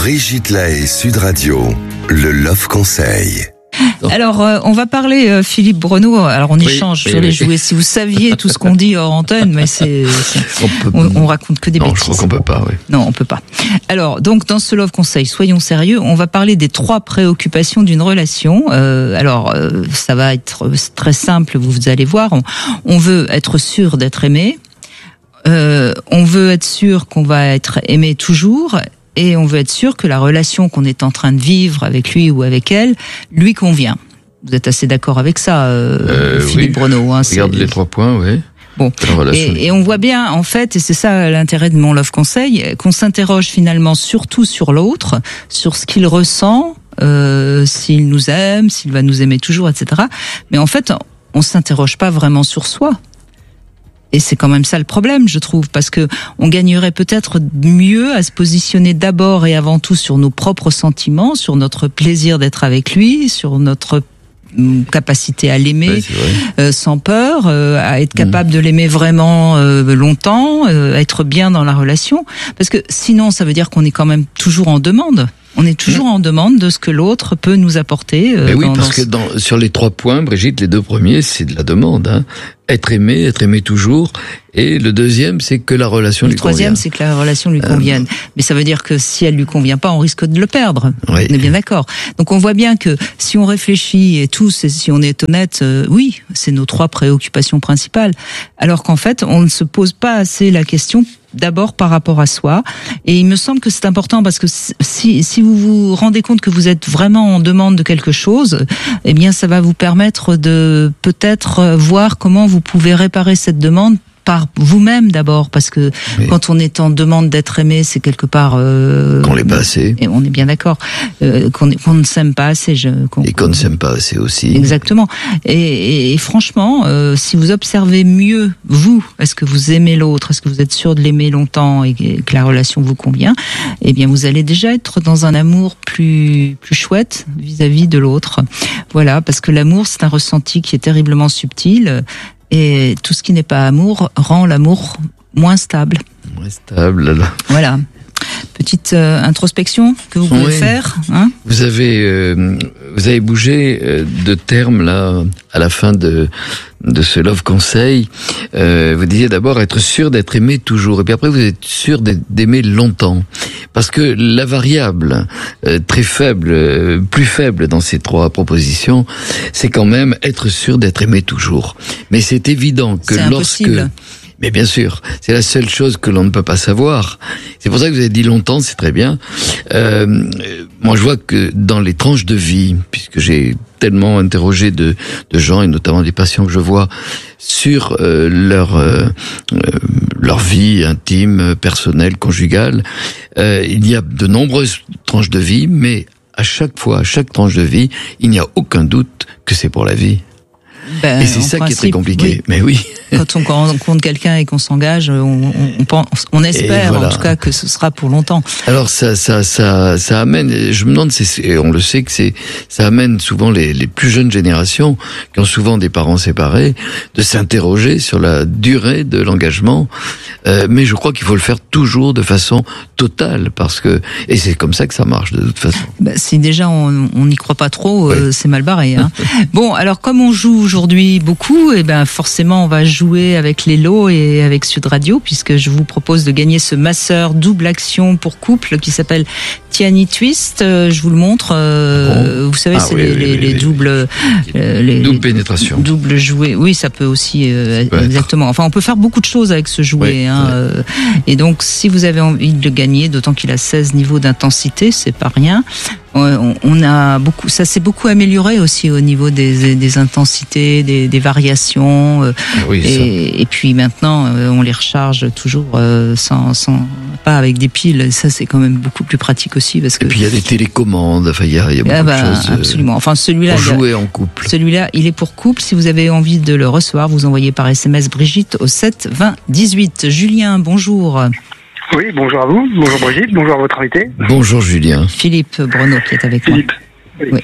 Brigitte Lahaie, Sud Radio, le Love Conseil. Alors, on va parler, Philippe Breneau. Alors, on échange sur les jouets. Si vous saviez tout ce qu'on dit hors antenne, mais on raconte que des bêtises. Non, je crois qu'on peut pas, oui. Non, on peut pas. Alors, donc, dans ce Love Conseil, soyons sérieux, on va parler des 3 préoccupations d'une relation. Ça va être très simple, vous allez voir. On veut être sûr d'être aimé. On veut être sûr qu'on va être aimé toujours. Et on veut être sûr que la relation qu'on est en train de vivre avec lui ou avec elle lui convient. Vous êtes assez d'accord avec ça, Philippe Breneau, hein, regarde les 3 points, oui. Bon, et on voit bien, en fait, et c'est ça l'intérêt de mon Love Conseil, qu'on s'interroge finalement surtout sur l'autre, sur ce qu'il ressent, s'il nous aime, s'il va nous aimer toujours, etc. Mais en fait, on s'interroge pas vraiment sur soi. Et c'est quand même ça le problème, je trouve, parce que on gagnerait peut-être mieux à se positionner d'abord et avant tout sur nos propres sentiments, sur notre plaisir d'être avec lui, sur notre capacité à l'aimer sans peur, à être capable de l'aimer vraiment longtemps, à être bien dans la relation. Parce que sinon, ça veut dire qu'on est quand même toujours en demande. On est toujours en demande de ce que l'autre peut nous apporter. Parce que sur les 3 points, Brigitte, les 2 premiers, c'est de la demande. Hein. Être aimé toujours. Et le deuxième, c'est que la relation lui convienne. Le troisième, c'est que la relation lui convienne. Mais ça veut dire que si elle lui convient pas, on risque de le perdre. Oui. On est bien d'accord. Donc on voit bien que si on réfléchit et tous, et si on est honnête, oui, c'est nos 3 préoccupations principales. Alors qu'en fait, on ne se pose pas assez la question d'abord par rapport à soi. Et il me semble que c'est important parce que si vous vous rendez compte que vous êtes vraiment en demande de quelque chose, eh bien, ça va vous permettre de peut-être voir comment vous pouvez réparer cette demande par vous-même d'abord, parce que quand on est en demande d'être aimé, c'est quelque part qu'on l'est pas assez. Et on est bien d'accord qu'on ne s'aime pas assez. Et qu'on ne s'aime pas assez aussi. Exactement. Et franchement, si vous observez mieux vous, est-ce que vous aimez l'autre, est-ce que vous êtes sûr de l'aimer longtemps et que la relation vous convient, eh bien vous allez déjà être dans un amour plus chouette vis-à-vis de l'autre. Voilà, parce que l'amour c'est un ressenti qui est terriblement subtil. Et tout ce qui n'est pas amour rend l'amour moins stable. Moins stable. Voilà. Petite introspection que vous pouvez faire. Hein, vous avez bougé de termes là à la fin de ce Love Conseil. Vous disiez d'abord être sûr d'être aimé toujours, et puis après vous êtes sûr d'aimer longtemps, parce que la variable très faible, plus faible dans ces 3 propositions, c'est quand même être sûr d'être aimé toujours. Mais c'est évident que impossible. Mais bien sûr, c'est la seule chose que l'on ne peut pas savoir. C'est pour ça que vous avez dit longtemps, c'est très bien. Moi, je vois que dans les tranches de vie, puisque j'ai tellement interrogé de gens, et notamment des patients que je vois, sur leur vie intime, personnelle, conjugale, il y a de nombreuses tranches de vie, mais à chaque tranche de vie, il n'y a aucun doute que c'est pour la vie. Et c'est ça qui est très compliqué. Oui. Mais oui. Quand on rencontre quelqu'un et qu'on s'engage, on espère en tout cas que ce sera pour longtemps. Alors ça amène. Je me demande, et on le sait que ça amène souvent les plus jeunes générations qui ont souvent des parents séparés de s'interroger sur la durée de l'engagement. Mais je crois qu'il faut le faire toujours de façon totale et c'est comme ça que ça marche de toute façon. Si déjà on n'y croit pas trop, c'est mal barré. Hein. Bon, alors comme on joue aujourd'hui beaucoup, et forcément on va jouer avec les lots et avec Sud Radio, puisque je vous propose de gagner ce masseur double action pour couple qui s'appelle Tiani Twist. Je vous le montre. Vous savez, c'est les doubles, double pénétration, double jouet. Oui, ça peut aussi exactement. Enfin, on peut faire beaucoup de choses avec ce jouet. Et donc, si vous avez envie de le gagner, d'autant qu'il a 16 niveaux d'intensité, c'est pas rien. On a beaucoup, ça s'est beaucoup amélioré aussi au niveau des intensités, des variations. Et puis maintenant, on les recharge toujours pas avec des piles. Ça, c'est quand même beaucoup plus pratique aussi parce que. Et puis il y a des télécommandes. Enfin, il y a beaucoup de choses. Absolument. Enfin, celui-là. Pour jouer en couple. Celui-là, il est pour couple. Si vous avez envie de le recevoir, vous envoyez par SMS Brigitte au 7 20 18. Julien, bonjour. Oui, bonjour à vous, bonjour Brigitte, bonjour à votre invité. Bonjour Julien. Philippe Breneau qui est avec Philippe. moi.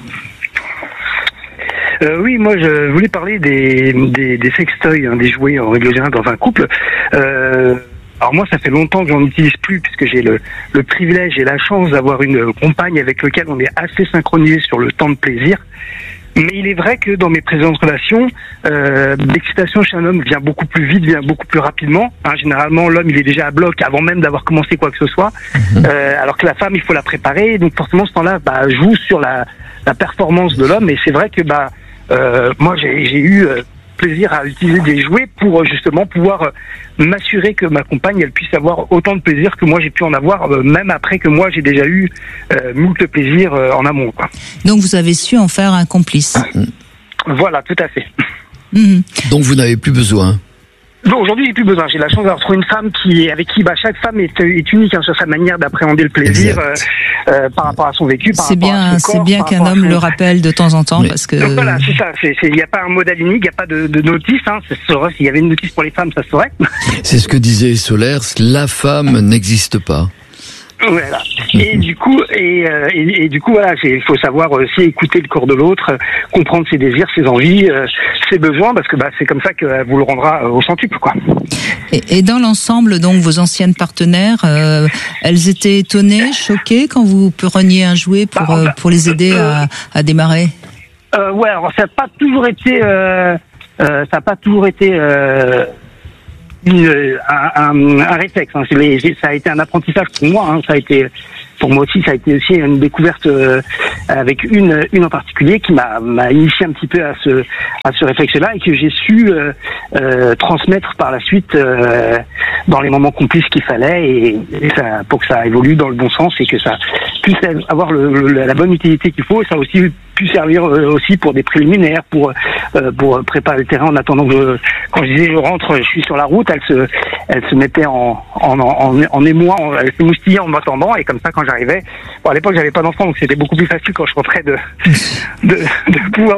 Oui, moi je voulais parler des sextoys, des jouets en règle générale dans un couple. Alors moi, ça fait longtemps que j'en utilise plus, puisque j'ai le privilège et la chance d'avoir une compagne avec laquelle on est assez synchronisé sur le temps de plaisir. Mais il est vrai que dans mes précédentes relations, l'excitation chez un homme vient beaucoup plus vite, vient beaucoup plus rapidement. Généralement, l'homme, il est déjà à bloc avant même d'avoir commencé quoi que ce soit. Alors que la femme, il faut la préparer. Donc forcément, ce temps-là joue sur la performance de l'homme. Et c'est vrai que moi, j'ai eu plaisir à utiliser des jouets pour justement pouvoir m'assurer que ma compagne, elle puisse avoir autant de plaisir que moi j'ai pu en avoir, même après que moi j'ai déjà eu moult plaisir en amont, quoi. Donc vous avez su en faire un complice. Voilà, tout à fait. Donc vous n'avez plus besoin. Non, aujourd'hui, j'ai plus besoin. J'ai la chance d'avoir trouvé une femme avec qui chaque femme est unique sur sa manière d'appréhender le plaisir par rapport à son vécu. C'est bien qu'un homme le rappelle de temps en temps, parce que. Donc voilà, c'est ça. Il n'y a pas un modèle unique, il n'y a pas de notice. S'il y avait une notice pour les femmes, ça se saurait. C'est ce que disait Solers. La femme n'existe pas. Voilà. Et du coup, voilà, il faut savoir aussi écouter le corps de l'autre, comprendre ses désirs, ses envies, ses besoins, parce que c'est comme ça que vous le rendra au centuple, quoi. Et dans l'ensemble, donc, vos anciennes partenaires, elles étaient étonnées, choquées quand vous preniez un jouet pour les aider à démarrer? Ouais, alors ça n'a pas toujours été, un réflexe. Ça a été un apprentissage pour moi. Pour moi aussi, ça a été aussi une découverte avec une en particulier qui m'a initié un petit peu à ce réflexe-là et que j'ai su transmettre par la suite dans les moments complices qu'il fallait et pour que ça évolue dans le bon sens et que ça puisse avoir la bonne utilité qu'il faut. Et ça a aussi pu servir aussi pour des préliminaires, pour préparer le terrain en attendant que quand je disais je rentre, je suis sur la route, elle se mettait en émoi, elle se moustillait en m'attendant et comme ça quand j'arrivais, à l'époque j'avais pas d'enfant donc c'était beaucoup plus facile quand je rentrais de pouvoir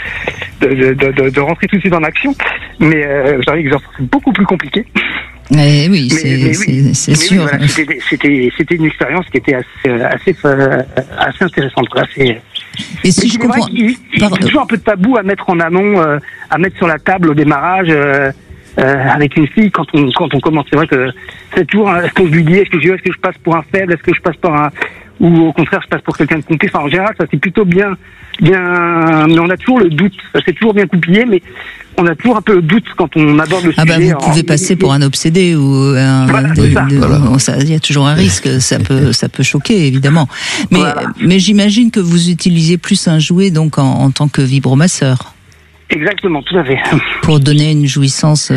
de rentrer tout de suite en action, mais j'avais des enfants beaucoup plus compliqués. Oui, c'est sûr. Oui, voilà, c'était une expérience qui était assez intéressante. Et si je comprends, il y a toujours un peu de tabou à mettre en amont, à mettre sur la table au démarrage avec une fille quand on commence. C'est vrai que c'est toujours est-ce que je lui dis, est-ce que je passe pour un faible, est-ce que je passe pour un ou au contraire je passe pour quelqu'un de complice. En général, ça c'est plutôt bien, mais on a toujours le doute. Ça c'est toujours bien coupillé, mais on a toujours un peu le doute quand on aborde le sujet. Vous pouvez passer pour un obsédé ou il y a toujours un risque. Ça peut choquer évidemment. Mais j'imagine que vous utilisiez plus un jouet donc en tant que vibromasseur. Exactement, tout à fait. Pour donner une jouissance.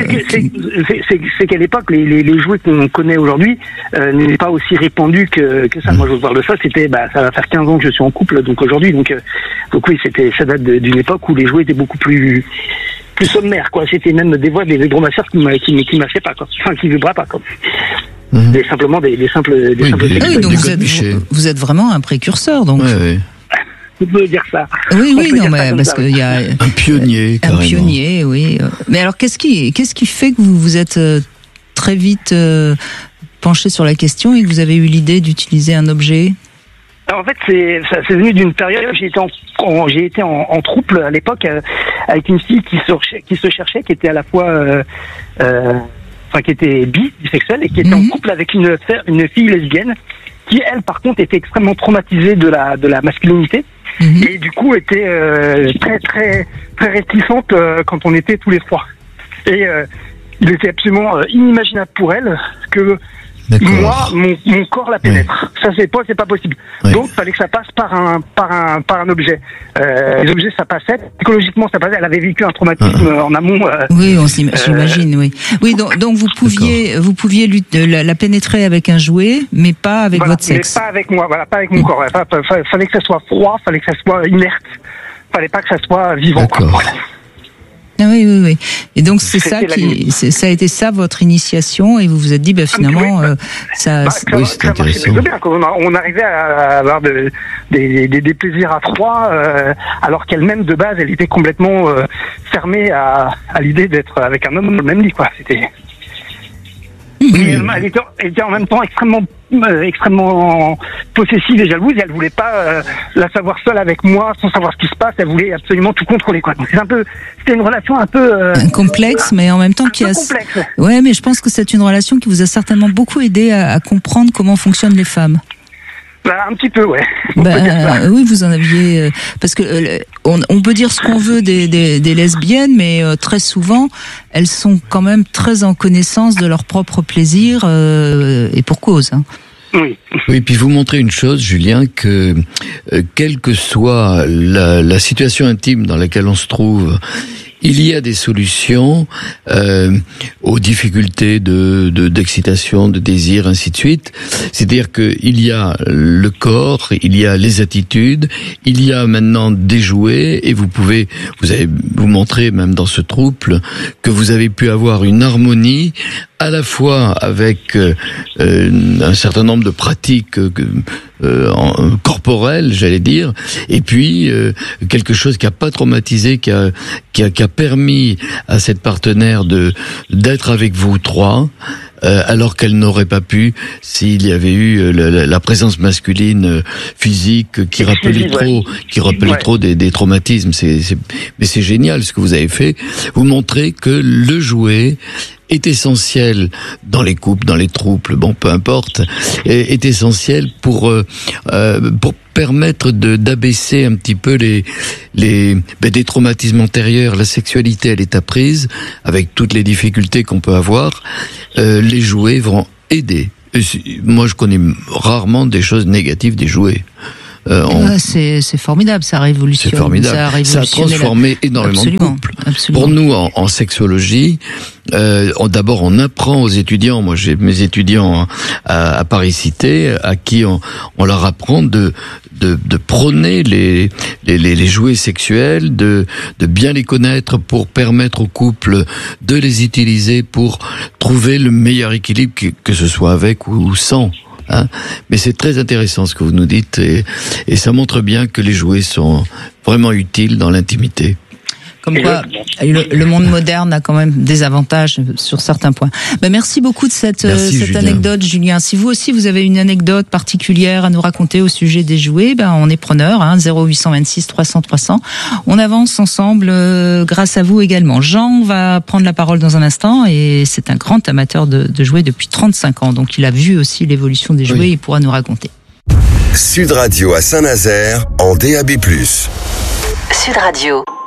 C'est qu'à l'époque, les jouets qu'on connaît aujourd'hui n'étaient pas aussi répandus que ça. Moi, je vous parle de ça. Ça va faire 15 ans que je suis en couple, donc aujourd'hui, donc oui, ça date d'une époque où les jouets étaient beaucoup plus sommaires, quoi. C'était même des fois des vibromasseurs qui marchaient pas, quoi. Enfin, qui vibraient pas, quoi. Simplement des simples. Oui, donc vous êtes vraiment un précurseur, donc. Oui. On peut dire ça. Oui, non, mais parce qu'il y a un pionnier, carrément. Un pionnier, oui. Mais alors, qu'est-ce qui fait que vous êtes très vite penché sur la question et que vous avez eu l'idée d'utiliser un objet? Alors, en fait, c'est venu d'une période où j'ai été en trouble à l'époque avec une fille qui se cherchait, qui était à la fois qui était bisexuelle et qui était en couple avec une fille lesbienne qui, elle, par contre, était extrêmement traumatisée de la masculinité. Et du coup était très très très réticente quand on était tous les trois. Et il était absolument inimaginable pour elle que moi mon corps la pénètre. Ça c'est pas possible. Ouais. Donc il fallait que ça passe par un objet. Les objets ça passait, psychologiquement ça passait. Elle avait vécu un traumatisme en amont. Oui, j'imagine. Oui, donc vous pouviez la pénétrer avec un jouet, mais pas avec votre sexe. Mais pas avec moi, pas avec mon corps. Fallait que ça soit froid, fallait que ça soit inerte, fallait pas que ça soit vivant. Voilà. Ah oui. Et donc ça a été ça votre initiation et vous vous êtes dit finalement ça c'est intéressant. On arrivait à avoir des plaisirs à trois alors qu'elle-même de base elle était complètement fermée à l'idée d'être avec un homme dans le même lit, quoi. Mais elle était en même temps extrêmement possessive et jalouse, et elle voulait pas la savoir seule avec moi sans savoir ce qui se passe. Elle voulait absolument tout contrôler, quoi. Donc c'était une relation un peu complexe, mais en même temps complexe. Ouais, mais je pense que c'est une relation qui vous a certainement beaucoup aidé à comprendre comment fonctionnent les femmes. Un petit peu, ouais. Oui, vous en aviez, parce que on peut dire ce qu'on veut des lesbiennes, mais très souvent elles sont quand même très en connaissance de leur propre plaisir, et pour cause. Hein. Oui, puis vous montrez une chose, Julien, que quelle que soit la situation intime dans laquelle on se trouve, il y a des solutions aux difficultés d'excitation, de désir, ainsi de suite. C'est-à-dire que il y a le corps, il y a les attitudes, il y a maintenant des jouets, et vous avez vous montrer même dans ce trouble que vous avez pu avoir une harmonie à la fois avec un certain nombre de pratiques corporelles, j'allais dire, et puis quelque chose qui a pas traumatisé, qui a permis à cette partenaire d'être avec vous trois, alors qu'elle n'aurait pas pu s'il y avait eu la présence masculine physique qui rappelait trop des traumatismes. Mais c'est génial ce que vous avez fait. Vous montrez que le jouet est essentiel dans les couples, dans les troubles, bon, peu importe, est essentiel pour permettre d'abaisser un petit peu des traumatismes antérieurs. La sexualité, elle est apprise avec toutes les difficultés qu'on peut avoir. Les jouets vont aider. Moi, je connais rarement des choses négatives des jouets. C'est formidable, ça révolutionne. C'est formidable. Ça a transformé énormément de couples. Absolument. Pour nous, en sexologie, d'abord on apprend aux étudiants. Moi, j'ai mes étudiants à Paris Cité, à qui on leur apprend de prôner les jouets sexuels, de bien les connaître pour permettre aux couples de les utiliser pour trouver le meilleur équilibre, que ce soit avec ou sans. Hein, mais c'est très intéressant ce que vous nous dites, et ça montre bien que les jouets sont vraiment utiles dans l'intimité. Comme quoi, le monde moderne a quand même des avantages sur certains points. Merci beaucoup de cette anecdote, Julien. Si vous aussi vous avez une anecdote particulière à nous raconter au sujet des jouets, on est preneur, 0826 300 300. On avance ensemble grâce à vous également. Jean va prendre la parole dans un instant, et c'est un grand amateur de jouets depuis 35 ans. Donc il a vu aussi l'évolution des jouets, il pourra nous raconter. Sud Radio à Saint-Nazaire en DAB+. Sud Radio.